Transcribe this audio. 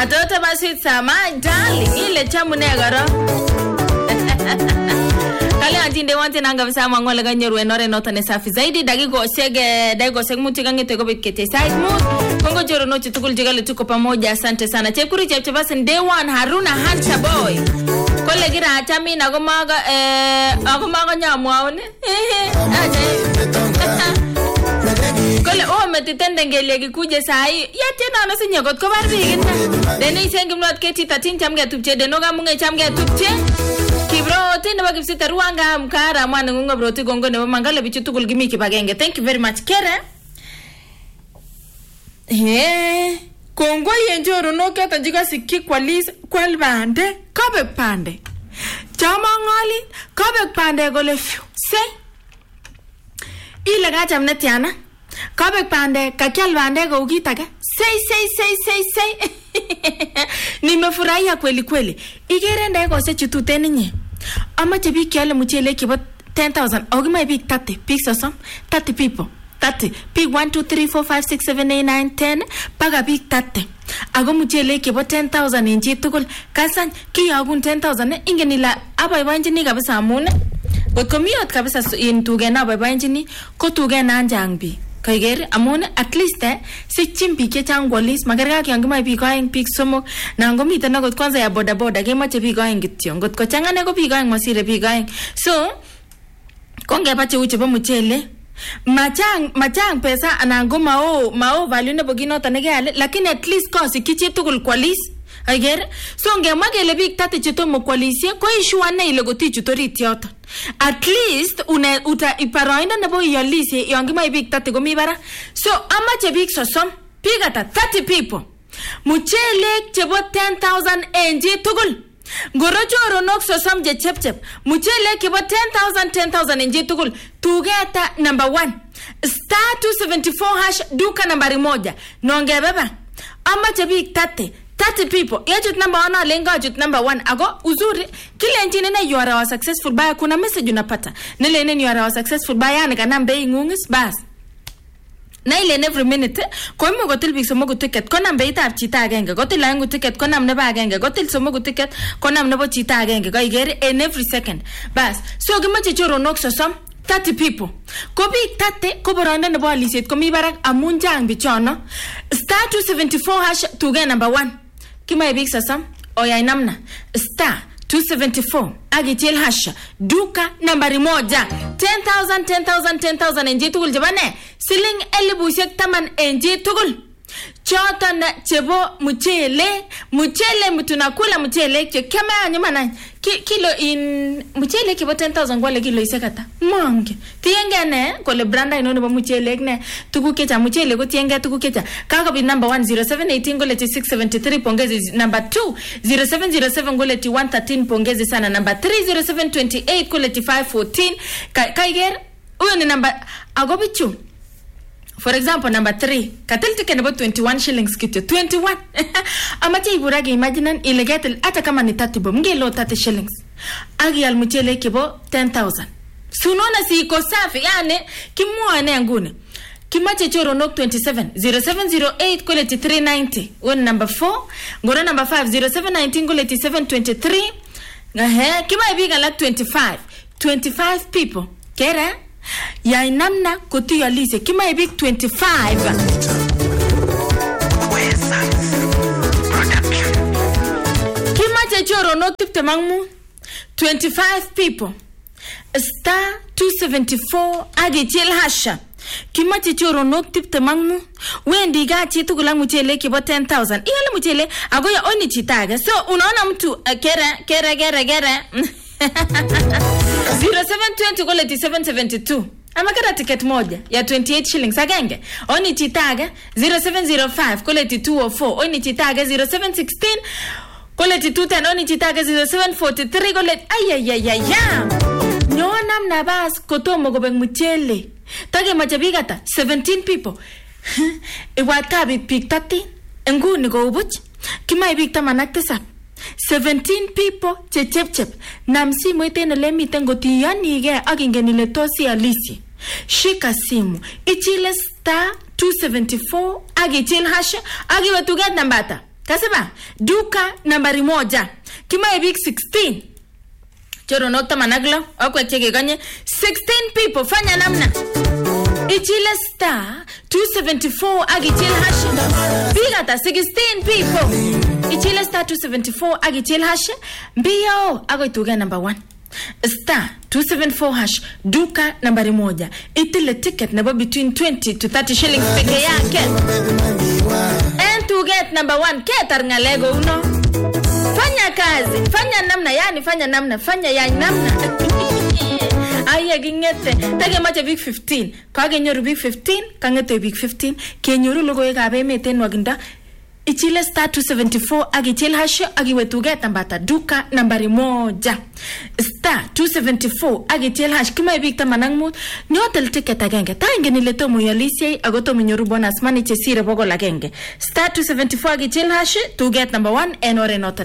Watoto basi samai darling ile chamu negaro. Kale antinde wante nanga visa mangole ganyeru enore nota ne safi zaidi dagigo seg muti gangete go bitkete side mood kongo joro nochi tukul jigale tuko pamoja asante sana chekuri chepche basi day one Haruna Hansa boy kole gira atami na agomaga nyamwaone kole metitende ngele gikuje sai yate na no sinye got ko bar bigina deni sengi mlot keti 13 chamge tupche deno ga munge chamge tupche kibro tene bagipsita ruanga mkara mwana ngunga broti gongo ne mangale bichu tukul gimi kibagenge. Thank you very much kere kongo yenjoro no kata jiga sikki kwalis kwalbande kabe pande chama ngali kabe pande gole se ile ga jamne tiana kabe pande kakyal bande go gitaga say nimefurahia kweli kweli igere ndego se chituteni nye ama chebi kyale muchele kibo 10,000 ogima big 30 pigs or some 30 people 30 pig 1 2 3 4 5 6 7 8 9 10 paga big 30 ago muchele kibo 10,000 inji tukul kasan ki agun 10,000 ingenila aba injini kabisa amune komiot kabisa in tugena aba injini ko tugena anjangbi kaigere amone at least si chimpi ke changwalis magarga kyangi mai bi going pick somo na ngomi tena got kwanza ya boda boda ke mache bi going gityo got ko changane ko bi going masire bi going so konge pache uche bo muchele machang pesa anango mao value ne bogino tanege ale lakini at least ko sikichi tukul kwalis agere so ngemagele big tate chito mo kwalisie ko ishuane ile goti chutori tiota at least uta iparoinda na boy yolisi yongi mai big tate gomi bara so amache big sosom pigata 30 people muchele chebo 10,000 enji tugul gorochoro nok sosom je chepchep muchele kebo 10,000 enji tugul tugeta number 1 star 274 hash duka nambari 1 nongebeba amache big tate 30 people yajut number 1 lenga jut number 1 ago uzuri kile njine na you are successful buyer kuna message unapata nile nene you are successful buyer ne kana mbei ngungis bas na ile every minute ko mo gotil big somo go ticket ko nambe itab chita agenge gotil langu ticket ko namne ba agenge gotil somo go ticket ko namne bo chita agenge ko igere in every second bas so gimache choro nok sosom 30 people ko big tate ko boranda ne bo aliset ko mi barak amunjang bichono star 274 hash tuge number 1 kima big sasam oya namna star 274 agitil hash duka nambari 1 10,000 enje tugul jabane siling elibusek taman enje tugul chota na chebo muchele mtunakula muchele kama anyuma na kilo in muchele kibo 10,000 gwale kilo isekata mange tiengene kole branda ino nebo muchele ne tuguke cha muchele go tienge tuguke cha kaga bi number 1 0718 gole 673 pongezi number 2 0707 gole 113 pongezi sana number 3 0728 gole 514 kaiger uyo ni number agobichu. For example, number 3, katil ticket about 21 shillings kitu. 21. Amache iburage imagine illegal hata kama ni 30 bob. Ngelo 30 shillings. Agi almuchele kibo 10,000. Sunona si iko safi yani kimwane ngune. Kimache choro nok 27 0708 quality 390. One number 4. Ngoro number 5 0719 quality 723. Kima ibiga like 25 people. Kera? Ya inamna kutu ya lise kima ebik 25 kima chechoro no tipte mangmu 25 people star 274 agi chel hasha kima chechoro no tipte mangmu wendi gachi tukulang muchele kibo 10,000 iyale muchele agoya oni chitaga so unaona mtu kere 0720 gole 772 amakara ticket moja ya 28 shillings agenge oni chitaga 0705 gole 204 oni chitaga 0716 gole 210 oni chitaga 0743 gole ayayayaya nyona mnabas kotomo gobeng muchele tage majabigata 17 people iwatabi pik 30 nguni go ubuch kimai big tamanak tesap 17 people chep namsi moitene lemiten gotiyani ge agingenile tosi alisi shika simu ichile star 274 agichil hash agiwetuget nambata Kasema duka nambari 1 kimae big 16 choro nokta managlo okwe cheke kanye 16 people fanya namna ichile star 274 agichil hash bigata 16 people ichile star 274 agichil hash mbio agoituge number 1 star 274 hash duka nambari 1 itile ticket nabo between 20 to 30 shillings peke yake and to get number 1 ketar ngalego uno fanya kazi fanya namna yani fanya namna fanya ya namna aya gingete tage mache big 15 kage nyoru big 15 kangete big 15 kenyoru logo ga be meten waginda ichile star 274 agichil hash agiwetuge tambata duka nambari 1 star 274 agichil hash kima big tamanangmut nyotel ticket agenge tainge nileto muyalisi agoto minyoru bonus money chesire bogo lagenge star 274 agichil hash to get number 1 and or not